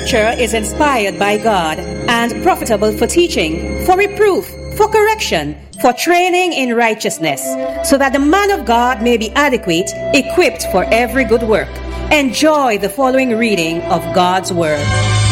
Scripture is inspired by God and profitable for teaching, for reproof, for correction, for training in righteousness, so that the man of God may be adequate, equipped for every good work. Enjoy the following reading of God's Word.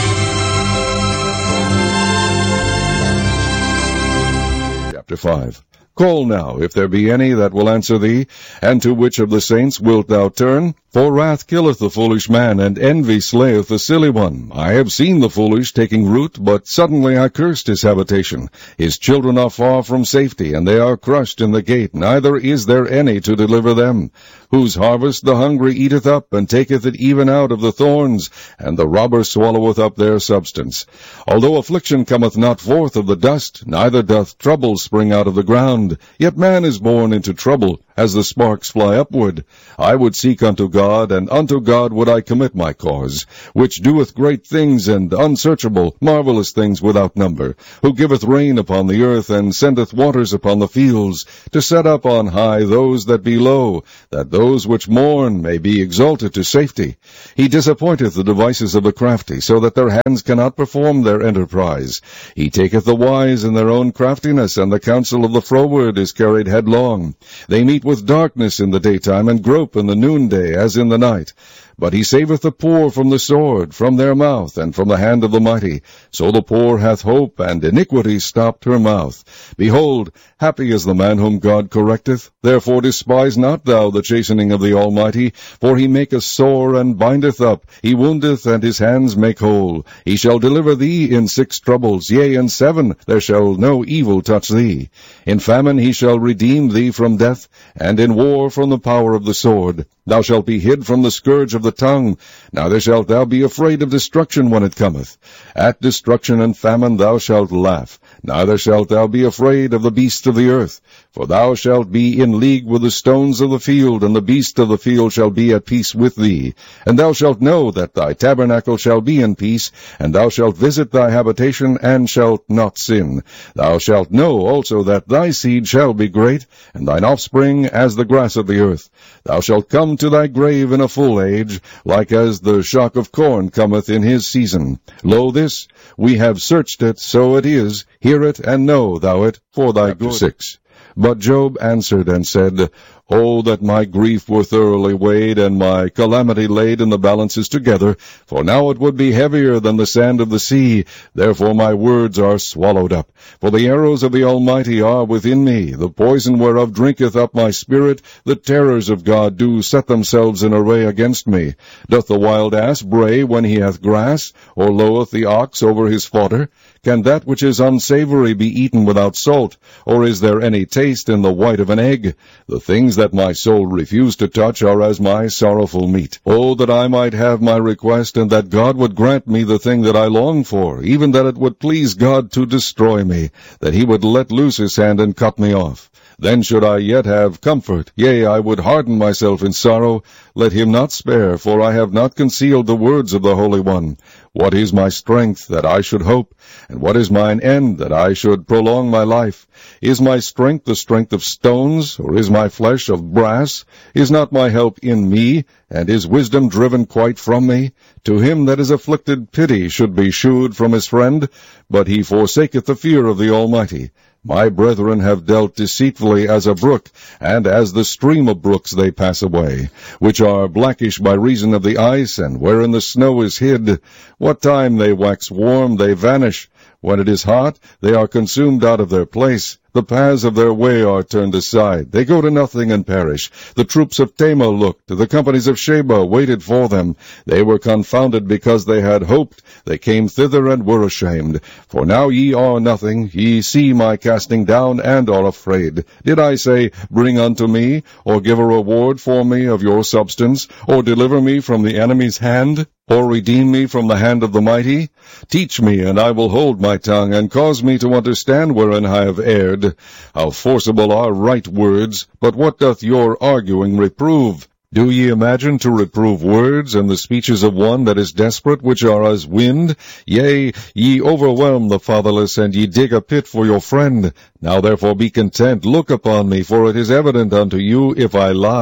Chapter 5. Call now, if there be any that will answer thee, and to which of the saints wilt thou turn? For wrath killeth the foolish man, and envy slayeth the silly one. I have seen the foolish taking root, but suddenly I cursed his habitation. His children are far from safety, and they are crushed in the gate, neither is there any to deliver them. Whose harvest the hungry eateth up, and taketh it even out of the thorns, and the robber swalloweth up their substance. Although affliction cometh not forth of the dust, neither doth trouble spring out of the ground, yet man is born into trouble, as the sparks fly upward. I would seek unto God, and unto God would I commit my cause, which doeth great things and unsearchable, marvelous things without number, who giveth rain upon the earth, and sendeth waters upon the fields, to set up on high those that be low, that those which mourn may be exalted to safety. He disappointeth the devices of the crafty, so that their hands cannot perform their enterprise. He taketh the wise in their own craftiness, and the counsel of the froward is carried headlong. They meet with darkness in the daytime, and grope in the noonday as in the night. But he saveth the poor from the sword, from their mouth, and from the hand of the mighty. So the poor hath hope, and iniquity stopped her mouth. Behold, happy is the man whom God correcteth. Therefore despise not thou the chastening of the Almighty, for he maketh sore and bindeth up. He woundeth, and his hands make whole. He shall deliver thee in 6 troubles, yea, in 7 there shall no evil touch thee. In famine he shall redeem thee from death, and in war from the power of the sword. Thou shalt be hid from the scourge of the tongue, neither shalt thou be afraid of destruction when it cometh. At destruction and famine thou shalt laugh, neither shalt thou be afraid of the beasts of the earth. For thou shalt be in league with the stones of the field, and the beasts of the field shall be at peace with thee. And thou shalt know that thy tabernacle shall be in peace, and thou shalt visit thy habitation, and shalt not sin. Thou shalt know also that thy seed shall be great, and thine offspring as the grass of the earth. Thou shalt come to thy grave in a full age, like as the shock of corn cometh in his season. Lo this, we have searched it, so it is. Hear it, and know thou it, for thy good. 6. But Job answered and said, O that my grief were thoroughly weighed, and my calamity laid in the balances together, for now it would be heavier than the sand of the sea. Therefore my words are swallowed up. For the arrows of the Almighty are within me, the poison whereof drinketh up my spirit. The terrors of God do set themselves in array against me. Doth the wild ass bray when he hath grass, or loweth the ox over his fodder? Can that which is unsavory be eaten without salt, or is there any taste in the white of an egg? The things that my soul refused to touch are as my sorrowful meat. Oh, that I might have my request, and that God would grant me the thing that I long for, even that it would please God to destroy me, that he would let loose his hand and cut me off. Then should I yet have comfort, yea, I would harden myself in sorrow. Let him not spare, for I have not concealed the words of the Holy One. What is my strength, that I should hope? And what is mine end, that I should prolong my life? Is my strength the strength of stones, or is my flesh of brass? Is not my help in me, and is wisdom driven quite from me? To him that is afflicted pity should be shewed from his friend, but he forsaketh the fear of the Almighty. My brethren have dealt deceitfully as a brook, and as the stream of brooks they pass away, which are blackish by reason of the ice, and wherein the snow is hid. What time they wax warm, they vanish. When it is hot, they are consumed out of their place. The paths of their way are turned aside. They go to nothing and perish. The troops of Tamar looked. The companies of Sheba waited for them. They were confounded because they had hoped. They came thither and were ashamed. For now ye are nothing. Ye see my casting down, and are afraid. Did I say, Bring unto me, or give a reward for me of your substance, or deliver me from the enemy's hand? Or redeem me from the hand of the mighty? Teach me, and I will hold my tongue, and cause me to understand wherein I have erred. How forcible are right words, but what doth your arguing reprove? Do ye imagine to reprove words, and the speeches of one that is desperate, which are as wind? Yea, ye overwhelm the fatherless, and ye dig a pit for your friend. Now therefore be content, look upon me, for it is evident unto you if I lie.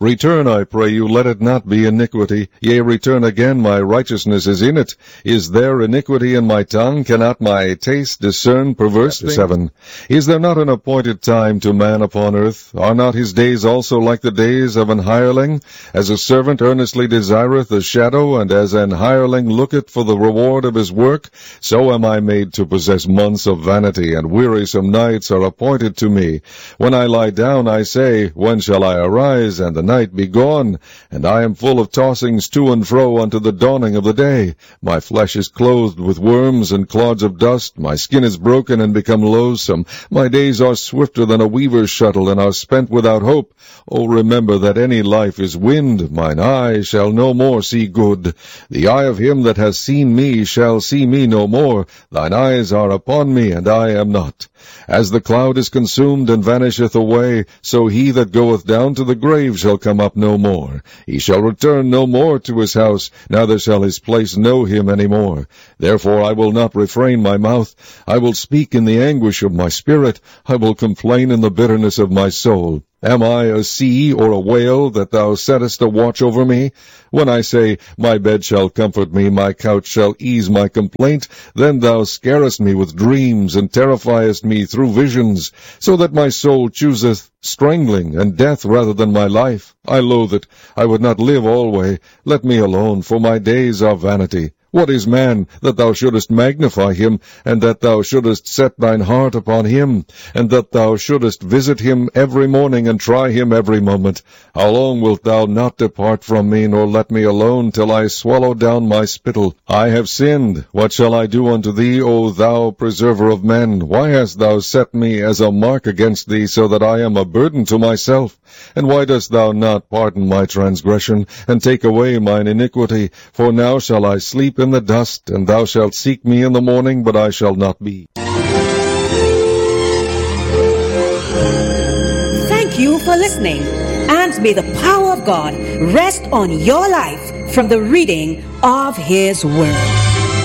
Return, I pray you, let it not be iniquity. Yea, return again, my righteousness is in it. Is there iniquity in my tongue? Cannot my taste discern perverse things? 7. Is there not an appointed time to man upon earth? Are not his days also like the days of an hireling? As a servant earnestly desireth a shadow, and as an hireling looketh for the reward of his work, so am I made to possess months of vanity, and wearisome nights are appointed to me. When I lie down, I say, when shall I arise, and the night be gone? And I am full of tossings to and fro unto the dawning of the day. My flesh is clothed with worms and clods of dust. My skin is broken and become loathsome. My days are swifter than a weaver's shuttle, and are spent without hope. O remember that any life is wind. Mine eye shall no more see good. The eye of him that has seen me shall see me no more. Thine eyes are upon me, and I am not. As the cloud is consumed and vanisheth away, so he that goeth down to the grave shall come up no more. He shall return no more to his house, neither shall his place know him any more. Therefore I will not refrain my mouth. I will speak in the anguish of my spirit. I will complain in the bitterness of my soul. Am I a sea or a whale, that thou settest a watch over me? When I say, my bed shall comfort me, my couch shall ease my complaint, then thou scarest me with dreams, and terrifiest me through visions, so that my soul chooseth strangling and death rather than my life. I loathe it. I would not live alway. Let me alone, for my days are vanity. What is man, that thou shouldest magnify him, and that thou shouldest set thine heart upon him, and that thou shouldest visit him every morning, and try him every moment? How long wilt thou not depart from me, nor let me alone, till I swallow down my spittle? I have sinned. What shall I do unto thee, O thou preserver of men? Why hast thou set me as a mark against thee, so that I am a burden to myself? And why dost thou not pardon my transgression, and take away mine iniquity? For now shall I sleep in the dust, and thou shalt seek me in the morning, but I shall not be. Thank you for listening, and may the power of God rest on your life from the reading of His Word.